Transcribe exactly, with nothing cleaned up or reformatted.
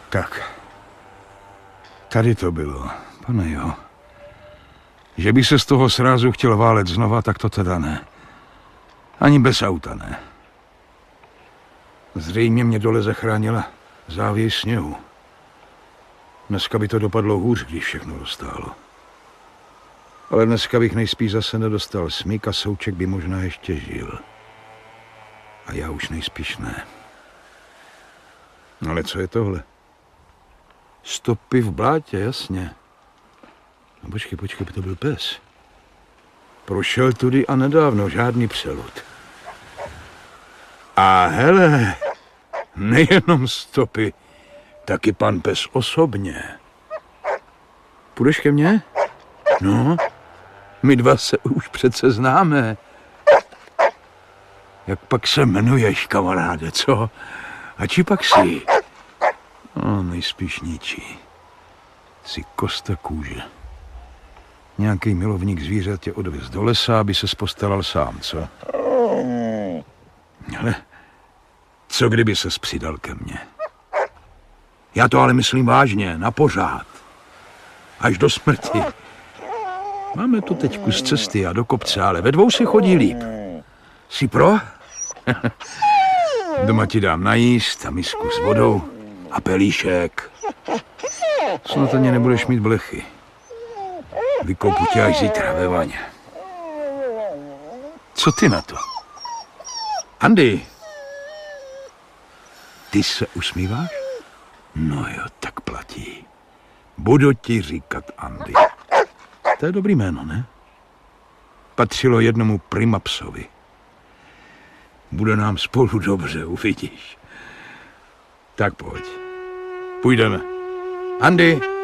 Tak. Tady to bylo, pane jo. Že by se z toho srázu chtěl válet znova, tak to teda ne. Ani bez auta ne. Zřejmě mě dole zachránila závěj sněhu. Dneska by to dopadlo hůř, když všechno roztálo. Ale dneska bych nejspíš zase nedostal smyk a Souček by možná ještě žil. A já už nejspíš ne. Ale co je tohle? Stopy v blátě, jasně. No počkej, počkej, to byl pes. Prošel tudy a nedávno, žádný přelud. A hele, nejenom stopy, taky pan pes osobně. Půjdeš ke mně? No, my dva se už přece známe. Jak pak se jmenuješ, kamaráde, co? A či pak jsi? No, nejspíš ničí. Jsi kosta kůže. Nějaký milovník zvířat tě odvez do lesa, aby ses postaral sám, co? Ale co kdyby ses přidal ke mně? Já to ale myslím vážně, na pořád. Až do smrti. Máme tu teď kus cesty a do kopce, ale ve dvou si chodí líp. Jsi pro? Doma ti dám najíst a misku s vodou a pelíšek. Snad ani nebudeš mít blechy. Vykoupu tě až zítra ve vaně. Co ty na to? Andy! Ty se usmíváš? No jo, tak platí. Budu ti říkat Andy. To je dobrý jméno, ne? Patřilo jednomu primapsovi. Bude nám spolu dobře, uvidíš. Tak pojď. Půjdeme. Andy!